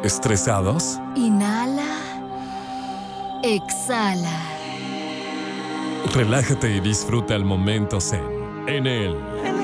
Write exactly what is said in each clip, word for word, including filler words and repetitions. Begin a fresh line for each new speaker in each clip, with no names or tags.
¿Estresados?
Inhala. Exhala.
Relájate y disfruta el momento zen en el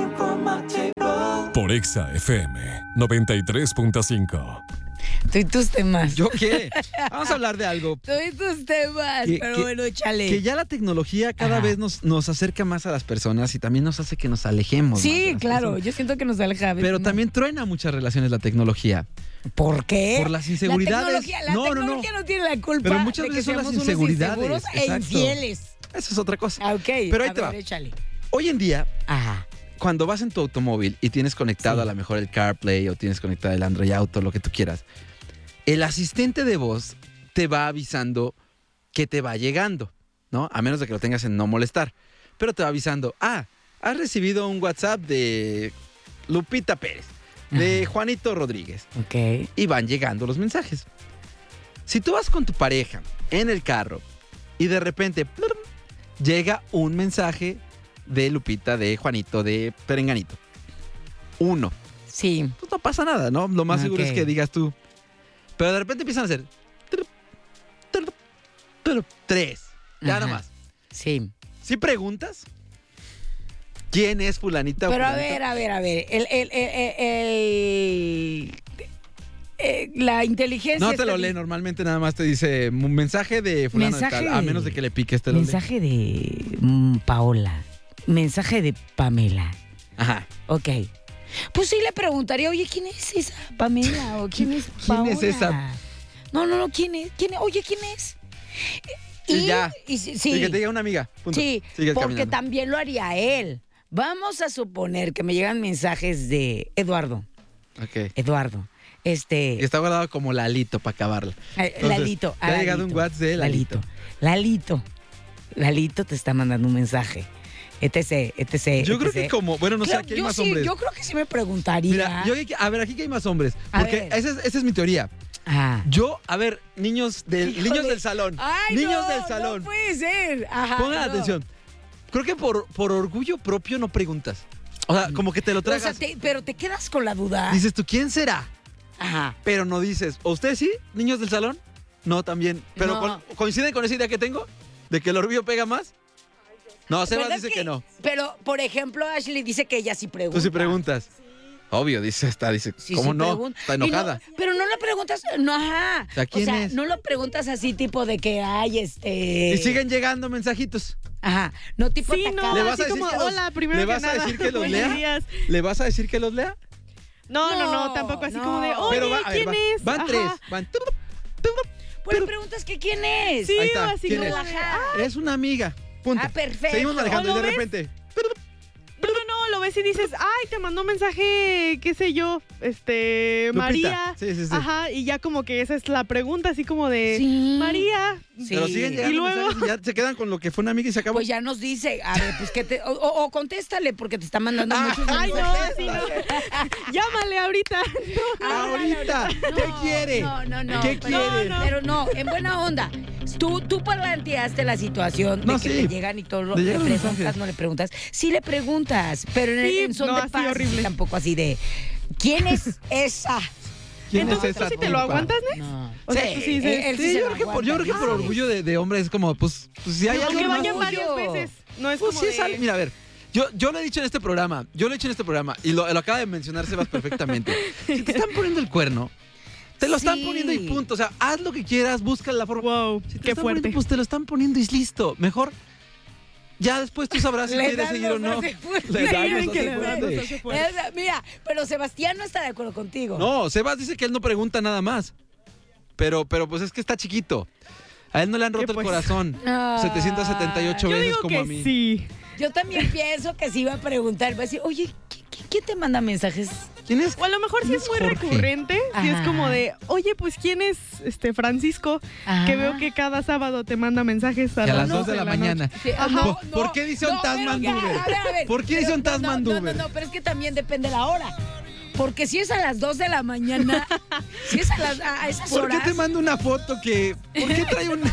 por Exa F M noventa y tres punto cinco.
Tú y tus temas.
¿Yo qué? Vamos a hablar de algo.
Tú y tus temas,
que,
pero
que,
bueno, échale.
Que ya la tecnología cada
Ajá.
vez nos, nos acerca más a las personas y también nos hace que nos alejemos.
Sí,
más
claro.
personas.
Yo siento que nos aleja. a veces
Pero
más.
también truena muchas relaciones la tecnología.
¿Por qué?
Por las inseguridades.
La tecnología, la
No, no, no.
tecnología no tiene la culpa.
Pero muchas
de que
veces son las
seamos unos
inseguridades.
inseguros e
Exacto.
infieles.
Eso es otra cosa.
Ah, ok.
Pero ahí
a
te
ver,
va.
échale.
Hoy en día,
Ajá.
cuando vas en tu automóvil y tienes conectado
Sí.
a lo mejor el CarPlay o tienes conectado el Android Auto, lo que tú quieras, el asistente de voz te va avisando que te va llegando, ¿no? A menos de que lo tengas en no molestar. Pero te va avisando, ah, has recibido un WhatsApp de Lupita Pérez, de Juanito Rodríguez.
Ok.
Y van llegando los mensajes. Si tú vas con tu pareja en el carro y de repente plum, llega un mensaje de Lupita, de Juanito, de Perenganito. Uno.
Sí.
Pues no pasa nada, ¿no? Lo más seguro
Ok.
es que digas tú. Pero de repente empiezan a hacer trup, trup, trup, tres. Ya
Ajá.
nomás.
Sí.
Si preguntas quién es fulanita o
Pero a
fulanito?
ver, a ver, a ver. El, el, el, el- el- eh, la inteligencia.
No te lo
está-
lee, normalmente nada más te dice un mensaje de fulano de
Mensaje
tal, a
de-
menos de que le piques te lo lee.
Mensaje de mm, Paola. Mensaje de Pamela.
Ajá.
Ok. Pues sí le preguntaría, oye, ¿quién es esa Pamela? ¿O quién es
¿Quién
Paola?
es esa?
No, no, no, ¿quién es? ¿Quién es? Oye, ¿quién es?
Y ya.
y sí, sí,
Y que te diga una amiga. Punto.
sí,
Sigues
porque
caminando.
también lo haría él. Vamos a suponer que me llegan mensajes de Eduardo.
Ok.
Eduardo. Este.
Y está guardado como Lalito para acabarla.
eh,
Entonces,
Lalito.
te ha llegado un WhatsApp de Lalito.
Lalito. Lalito te está mandando un mensaje. Etc, etc.
Yo creo
etc.
que como, bueno, no sé,
Claro,
aquí hay
yo
más
sí,
hombres.
yo creo que sí me preguntaría.
Mira, yo, a ver, aquí que hay más hombres.
A
Porque
ver.
esa es, esa es mi teoría.
Ah.
Yo, a ver, niños del,
Híjole.
niños del salón.
Ay,
niños
no,
del salón.
No puede ser. Ajá,
Pongan
no.
atención. Creo que por, por orgullo propio no preguntas. O sea, como que te lo
O sea,
tragas.
te- pero te quedas con la duda.
Dices tú, ¿quién será?
Ajá.
Pero no dices, ¿o ustedes sí, niños del salón? No, también. Pero
No.
con- ¿coinciden con esa idea que tengo? ¿De que el orgullo pega más? No, Sebas
¿Verdad
dice que, no.
Pero, por ejemplo, Ashley dice que ella sí pregunta.
Tú sí preguntas. Obvio, dice esta, dice,
Sí,
¿cómo
sí
no?
pregunta.
Está
Y no-
enojada.
pero no le preguntas, no, ajá.
O sea, ¿quién
o sea,
es?
no lo preguntas así tipo de que hay este.
Y siguen llegando mensajitos.
Ajá. No tipo
Sí, no,
atacado.
¿Le vas
así
a decir
como,
que los-
hola, primero
¿le
que
vas a
nada,
decir que los
buenos
lea?
días.
¿Le vas a decir que los lea?
No, no, no,
No,
tampoco así
no.
como de, oye,
Pero va, a ver,
¿quién
va.
es?
Van
Ajá.
tres. Van.
Pues le preguntas que quién es.
Sí,
Ahí está.
así
¿Quién
como
es?
de,
Ajá.
ah,
Es una amiga. Punto.
Ah, perfecto.
Seguimos manejando y
¿O
de
lo ves?
repente.
no, no, no, lo ves y dices, ay, te mandó un mensaje, qué sé yo, este,
Lupita.
María.
Sí, sí, sí.
Ajá, y ya como que esa es la pregunta, así como de,
Sí.
María.
Sí.
Pero siguen llegando
Y luego-
mensajes y ya se quedan con lo que fue una amiga y se acabó.
Pues ya nos dice, a ver, pues que te. O, o- o contéstale porque te está mandando
Ah,
muchos
Ay, no,
mensajes.
así no. Llámale ahorita.
Ahorita. ¿Qué
No,
quiere?
No, no, no.
¿Qué
pero,
quiere?
no.
Pero no, en buena onda. Tú, tú planteaste la situación de
No,
que
sí.
te llegan y todo.
Le
Le
llegan los
preguntas,
mensajes.
no le preguntas. Sí le preguntas, pero en,
Sí,
en son
no,
de
así
paz.
horrible.
Tampoco así de. ¿Quién es esa?
¿Quién
Entonces,
es esa
¿tú sí te lo
tipa?
aguantas, ¿ne?
No.
O sea, tú sí dices,
él, él sí
Sí,
se
yo
lo
creo que por,
aguanta,
yo creo que por
¿sabes?
orgullo de, de hombre es como, pues, pues si hay algo.
Aunque
no-
vayan
orgullo.
varias veces. No es
Pues
como
sí,
de...
sale. Mira, a ver. Yo, yo lo he dicho en este programa, yo lo he dicho en este programa, y lo, lo acaba de mencionar Sebas perfectamente. Si te están poniendo el cuerno, te lo están
Sí.
poniendo y punto. O sea, haz lo que quieras, busca la forma.
Wow,
Si te
qué
están
fuerte.
poniendo, pues te lo están poniendo y listo. Mejor, ya después tú sabrás si
Le
quieres
dan
seguir o
los
no.
hace fuerte.
Le
Sí,
dan los
que
hace
le dan
fuerte.
los hace fuerte.
O sea, mira, pero Sebastián no está de acuerdo contigo.
No, Sebas dice que él no pregunta nada más. Pero, pero pues es que está chiquito. A él no le han
¿Qué
roto el
pues?
corazón
Ah.
setecientas setenta y ocho
Yo
veces
digo
como
que
a mí.
sí.
Yo también pienso que sí va a preguntar, va a decir, oye, ¿qui- qui- ¿quién te manda mensajes?
¿Quién es?
O a lo mejor sí
¿Quién
es
es
muy
Jorge?
recurrente. Sí es
Ajá.
como de, oye, pues ¿quién es este Francisco?
Ajá.
Que veo que cada sábado te manda mensajes a,
Que a las
las
dos de la
noche
mañana.
Sí,
Ajá.
no,
¿Por-
no,
por qué dice un
no,
Tasman
pero que-
Duber?
a ver, a ver,
¿Por qué dice
pero
un Tasman
no, no,
Duber?
No, no, pero es que también depende la hora. Porque si es a las dos de la mañana, si es a, las, a, a esas
¿Por qué
horas.
te manda una foto que... ¿Por qué trae un...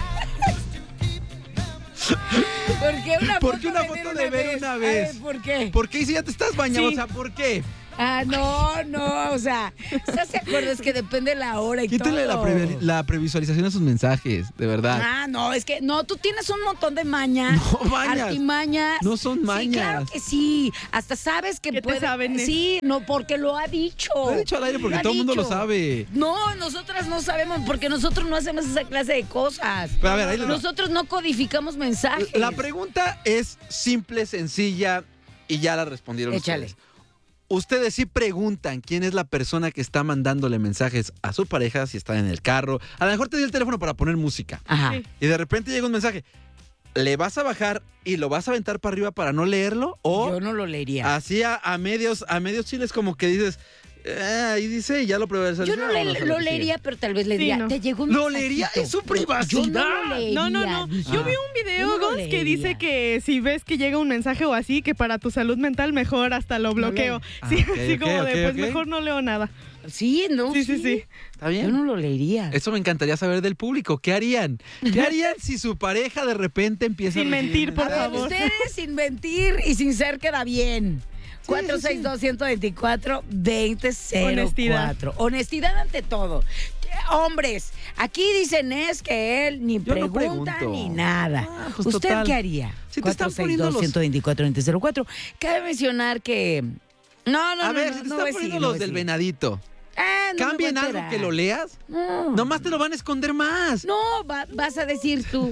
¿Por qué una
¿Por
foto
qué una
de
foto
ver
de ver
vez?
una
A
vez?
ver, ¿por qué?
¿Por qué si ya te estás bañando?
Sí.
O sea, ¿por qué?
Ah, no, no, o sea, ¿estás de acuerdo? Es que depende la hora y
Quítale la,
todo.
pre- la previsualización a sus mensajes, de verdad.
Ah, no, es que no, tú tienes un montón de mañas.
No, mañas.
Artimañas.
No son mañas.
Sí, claro que sí. Hasta sabes que
¿Qué te
puede.
saben, Nes?
Sí, no, porque lo ha dicho.
Lo he dicho al aire porque
Lo ha
todo el mundo lo
dicho.
sabe.
No, nosotras no sabemos porque nosotros no hacemos esa clase de cosas.
Pero a ver, ahí les va.
Nosotros no codificamos mensajes.
La pregunta es simple, sencilla y ya la respondieron
Échale.
ustedes. Ustedes sí preguntan quién es la persona que está mandándole mensajes a su pareja si está en el carro. A lo mejor te dio el teléfono para poner música
Ajá.
Sí.
y de repente llega un mensaje. ¿Le vas a bajar y lo vas a aventar para arriba para no leerlo? ¿O
Yo no lo leería.
así a, a medios a medios chiles como que dices, eh, ahí dice y ya lo pruebas?
Yo no le- lo leería, pero tal vez le diría,
no.
te llegó un
¿Lo
mensajito.
leería? ¡Es su
Yo no
privacidad!
lo leería.
No, no, no.
dije.
Yo
Ah.
vi un video,
Yo no lo
Gonz, que
leería.
dice que si ves que llega un mensaje o así, que para tu salud mental mejor hasta lo bloqueo.
Ah,
Sí,
ok,
así
ok,
como de,
ok,
pues
ok.
mejor no leo nada.
Sí, no.
Sí, sí, sí.
¿Está
Yo
bien?
no lo leería.
Eso me encantaría saber del público. ¿Qué harían? ¿Qué harían si su pareja de repente empieza
Sin
a recibir
mentir, por
A ver,
mensajes?
favor.
ustedes sin mentir y sin ser queda bien. cuatro seis dos, uno dos cuatro, dos cero cero
Honestidad.
cuatro. Honestidad ante todo. Hombres, aquí dicen es que él ni
Yo no
pregunta
pregunto.
ni nada.
Ah, pues
¿Usted
total.
qué haría?
Si te están poniendo los-
cuatro seis dos, uno dos cuatro, dos cero cero cuatro. Cabe mencionar que... No, no,
A
no,
ver,
no,
si te
no
están
voy a
poniendo
seguir, no
los
voy a
del
seguir.
venadito.
Ah, no me
¿Cambien
voy a
algo
enterar.
que lo leas?
No,
Nomás te lo van a esconder más.
no va- vas a decir tú.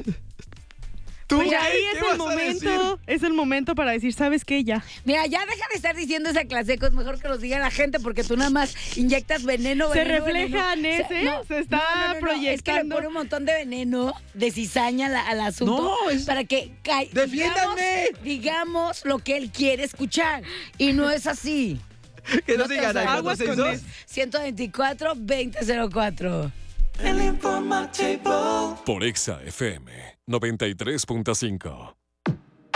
¿Tú
Pues
qué?
ahí
¿Qué
es el
vas a decir?
momento, es el momento para decir, ¿sabes qué? Ya.
Mira, ya deja de estar diciendo esa clase de cosas, mejor que los diga la gente, porque tú nada más inyectas veneno,
Se
veneno,
refleja en
veneno.
ese, se está
Es que le
proyectando.
pone un montón de veneno, de cizaña al, al asunto,
No, es-
para que ca-
¡Defiéndanme!
digamos, digamos lo que él quiere escuchar. Y no es así.
Que no
No te
sigan al
aguas con
cuatro seis dos.
uno dos cuatro, dos cero cuatro.
Por Exa F M noventa y tres punto cinco.